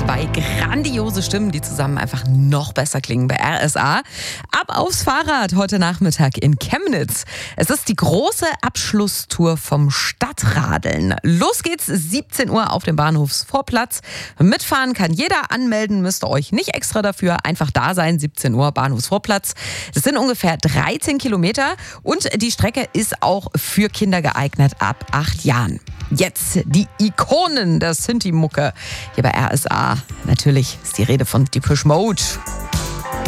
Zwei grandiose Stimmen, die zusammen einfach noch besser klingen bei RSA. Ab aufs Fahrrad heute Nachmittag in Chemnitz. Es ist die große Abschlusstour vom Stadtradeln. Los geht's, 17 Uhr auf dem Bahnhofsvorplatz. Mitfahren kann jeder, anmelden müsst ihr euch nicht extra dafür. Einfach da sein, 17 Uhr Bahnhofsvorplatz. Das sind ungefähr 13 Kilometer und die Strecke ist auch für Kinder geeignet ab 8 Jahren. Jetzt die Ikonen der Sinti-Mucke hier bei RSA. Natürlich ist die Rede von Depeche Mode.